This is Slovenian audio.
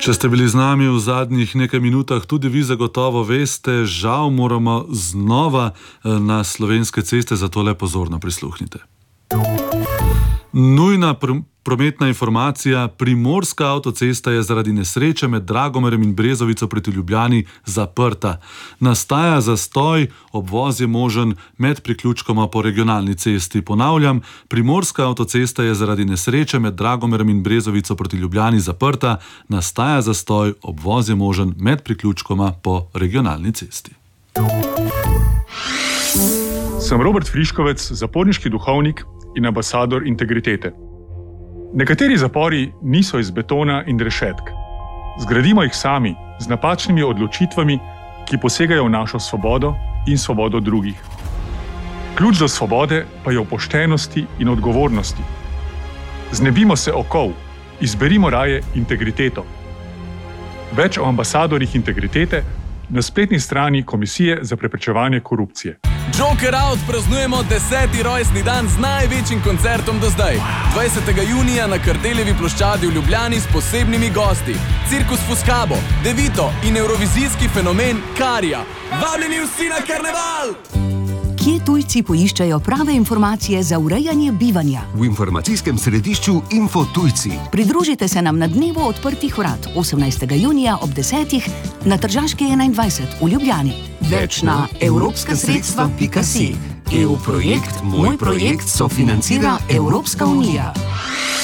Če ste bili z nami v zadnjih nekaj minutah, tudi vi zagotovo veste, žal moramo znova na slovenske ceste, zato le pozorno prisluhnite. Nujna prometna informacija: Primorska avtocesta je zaradi nesreče med Dragomerjem in Brezovico proti Ljubljani zaprta. Nastaja zastoj, obvoz je možen med priključkoma po regionalni cesti. Ponavljam, Primorska avtocesta je zaradi nesreče med Dragomerjem in Brezovico proti Ljubljani zaprta. Nastaja zastoj, obvoz je možen med priključkoma po regionalni cesti. Sem Robert Friškovec, zaporniški duhovnik in ambasador integritete. Nekateri zapori niso iz betona in rešetk. Zgradimo jih sami, z napačnimi odločitvami, ki posegajo v našo svobodo in svobodo drugih. Ključ do svobode pa je v poštenosti in odgovornosti. Znebimo se okov, izberimo raje integriteto. Več o ambasadorjih integritete na spletni strani Komisije za preprečevanje korupcije. Joker Out praznujemo 10. rojstni dan z največjim koncertom do zdaj. 20. junija na Kardeljevi ploščadi v Ljubljani s posebnimi gosti. Cirkus Fuscabo, Devito in evrovizijski fenomen Karija. Vabljeni vsi na karneval! Kje tujci poiščajo prave informacije za urejanje bivanja? V informacijskem središču Info Tujci. Pridružite se nam na dnevu odprtih vrat 18. junija ob 10. na Tržaški 21 v Ljubljani. Več na evropskasredstva.si. EU projekt Moj projekt sofinancira Evropska unija.